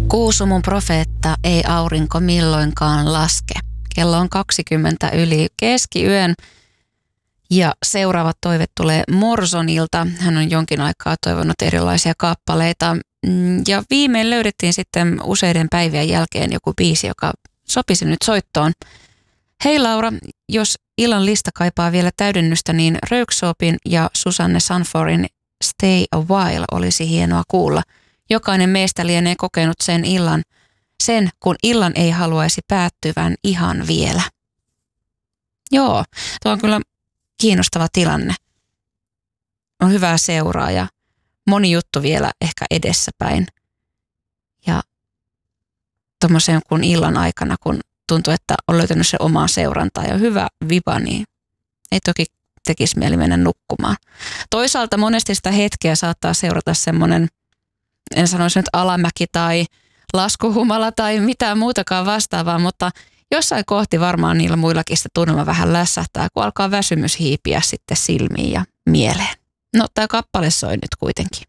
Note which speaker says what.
Speaker 1: Kuusumun profeetta, ei aurinko milloinkaan laske. Kello on 20 yli keskiyön ja seuraava toive tulee Morsonilta. Hän on jonkin aikaa toivonut erilaisia kappaleita ja viimein löydettiin sitten useiden päivien jälkeen joku biisi, joka sopisi nyt soittoon. Hei Laura, jos illan lista kaipaa vielä täydennystä, niin Röyksoopin ja Susanne Sanforin Stay a While olisi hienoa kuulla. Jokainen meistä lienee kokenut sen kun illan ei haluaisi päättyvän ihan vielä. Joo, tuo on kyllä kiinnostava tilanne. On hyvää seuraa ja moni juttu vielä ehkä edessäpäin. Ja tuommoisen kun illan aikana, kun tuntuu, että on löytänyt se omaa seurantaa ja hyvä viba, niin ei toki tekisi mieli mennä nukkumaan. Toisaalta monesti sitä hetkeä saattaa seurata semmoinen, en sanoisi nyt alamäki tai laskuhumala tai mitään muutakaan vastaavaa, mutta jossain kohti varmaan niillä muillakin sitä tunnelma vähän lässähtää, kun alkaa väsymys hiipiä sitten silmiin ja mieleen. No, tämä kappale soi nyt kuitenkin.